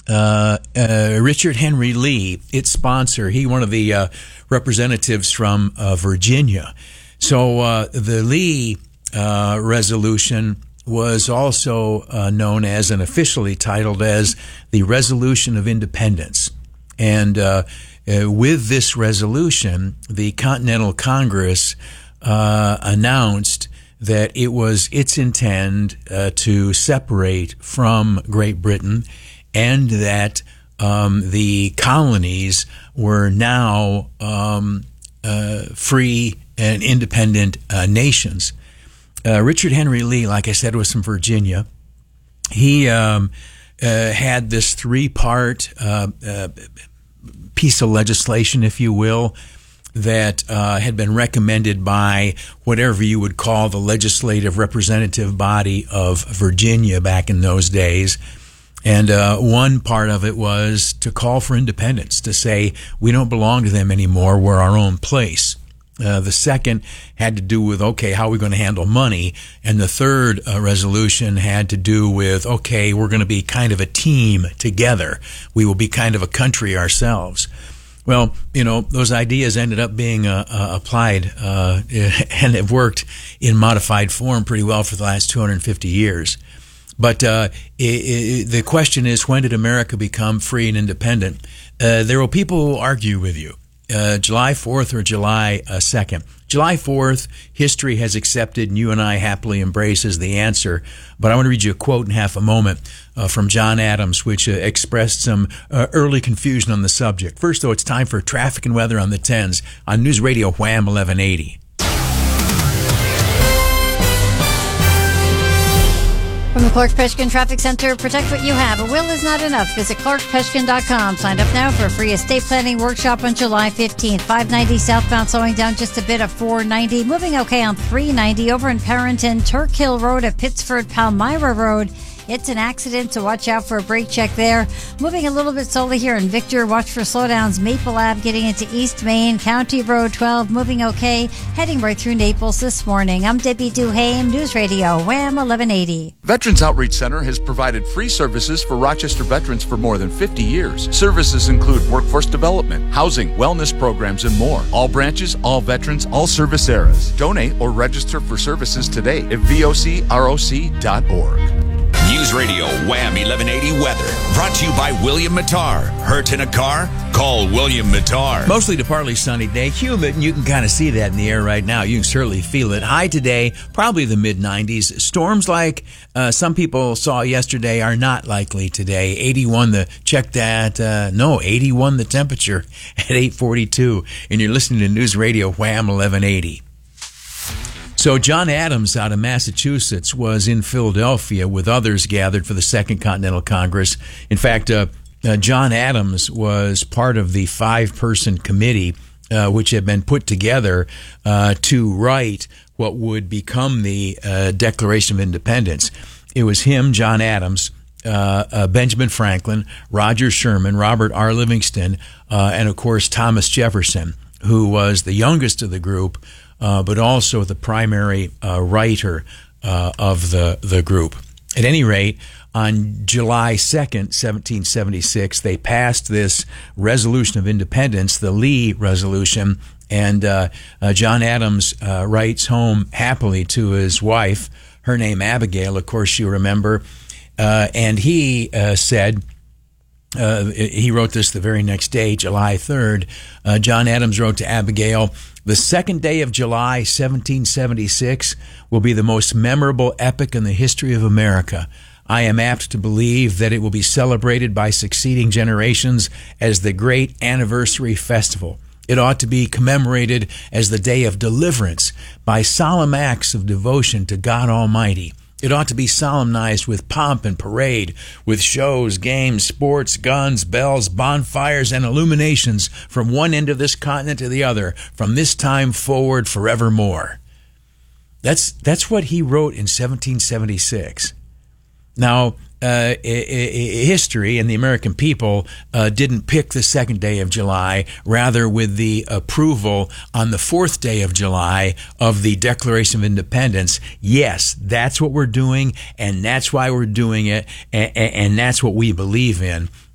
Richard Henry Lee, its sponsor, he one of the representatives from Virginia. So the Lee resolution was also known as and officially titled as the Resolution of Independence. And with this resolution, the Continental Congress announced that it was its intent to separate from Great Britain, and that the colonies were now free and independent nations. Richard Henry Lee, like I said, was from Virginia. He had this three-part piece of legislation, if you will, that had been recommended by whatever you would call the legislative representative body of Virginia back in those days. And one part of it was to call for independence, to say we don't belong to them anymore, we're our own place. The second had to do with, okay, how are we going to handle money? And the third resolution had to do with, okay, we're going to be kind of a team together. We will be kind of a country ourselves. Well, you know, those ideas ended up being applied and have worked in modified form pretty well for the last 250 years. But the question is, when did America become free and independent? There are people who argue with you. July 4th or July 2nd. July 4th, history has accepted, and you and I happily embrace as the answer. But I want to read you a quote in half a moment from John Adams, which expressed some early confusion on the subject. First, though, it's time for traffic and weather on the 10s on News Radio Wham 1180. From the Clark Peshkin Traffic Center, protect what you have. A will is not enough. Visit clarkpeshkin.com. Sign up now for a free estate planning workshop on July 15th. 590 southbound slowing down just a bit at 490. Moving okay on 390 over in Perrington, Turk Hill Road at Pittsford, Palmyra Road. It's an accident, so watch out for a brake check there. Moving a little bit slowly here in Victor. Watch for slowdowns. Maple Ave getting into East Main. County Road 12 moving okay. Heading right through Naples this morning. I'm Debbie Duhame, News Radio, Wham 1180. Veterans Outreach Center has provided free services for Rochester veterans for more than 50 years. Services include workforce development, housing, wellness programs, and more. All branches, all veterans, all service eras. Donate or register for services today at vocroc.org. News Radio Wham 1180 weather brought to you by William Mattar. Hurt in a car? Call William Mattar. Mostly to partly sunny day, humid, and you can kind of see that in the air right now. You can certainly feel it. High today, probably the mid-90s. Storms like some people saw yesterday are not likely today. 81, check that. 81 the temperature at 8:42. And you're listening to News Radio Wham 1180. So John Adams out of Massachusetts was in Philadelphia with others gathered for the Second Continental Congress. In fact, John Adams was part of the 5-person committee which had been put together to write what would become the Declaration of Independence. It was him, John Adams, Benjamin Franklin, Roger Sherman, Robert R. Livingston, and of course Thomas Jefferson, who was the youngest of the group, but also the primary writer of the group. At any rate, on July 2nd, 1776, they passed this Resolution of Independence, the Lee Resolution, and John Adams writes home happily to his wife, her name Abigail, of course you remember, and he said, he wrote this the very next day, July 3rd, John Adams wrote to Abigail, "The second day of July, 1776, will be the most memorable epoch in the history of America. I am apt to believe that it will be celebrated by succeeding generations as the great anniversary festival. It ought to be commemorated as the day of deliverance by solemn acts of devotion to God Almighty. It ought to be solemnized with pomp and parade, with shows, games, sports, guns, bells, bonfires, and illuminations from one end of this continent to the other, from this time forward forevermore." That's what he wrote in 1776. Now, history and the American people didn't pick the second day of July, rather with the approval on the 4th day of July of the Declaration of Independence. Yes, that's what we're doing, and that's why we're doing it, and that's what we believe in.